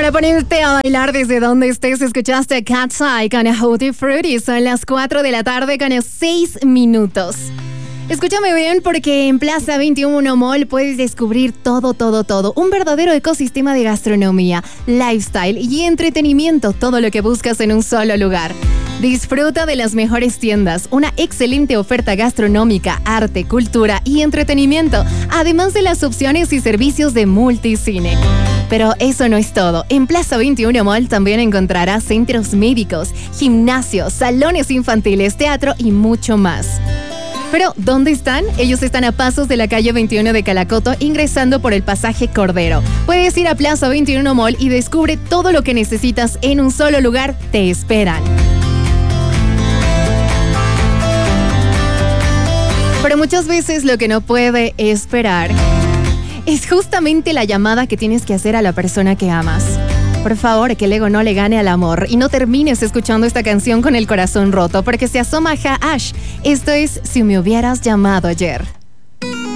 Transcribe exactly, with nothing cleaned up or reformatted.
Para ponerte a bailar desde donde estés, escuchaste Cat's Eye con Hootie Fruity. Son las cuatro de la tarde con seis minutos. Escúchame bien, porque en Plaza veintiuno Mall puedes descubrir todo, todo, todo. Un verdadero ecosistema de gastronomía, lifestyle y entretenimiento. Todo lo que buscas en un solo lugar. Disfruta de las mejores tiendas, una excelente oferta gastronómica, arte, cultura y entretenimiento, además de las opciones y servicios de multicine. Pero eso no es todo. En Plaza veintiuno Mall también encontrarás centros médicos, gimnasios, salones infantiles, teatro y mucho más. Pero, ¿dónde están? Ellos están a pasos de la calle veintiuno de Calacoto, ingresando por el pasaje Cordero. Puedes ir a Plaza veintiuno Mall y descubre todo lo que necesitas en un solo lugar. Te esperan. Pero muchas veces lo que no puede esperar es justamente la llamada que tienes que hacer a la persona que amas. Por favor, que el ego no le gane al amor y no termines escuchando esta canción con el corazón roto, porque se asoma Ja Ash. Esto es Si me hubieras llamado ayer.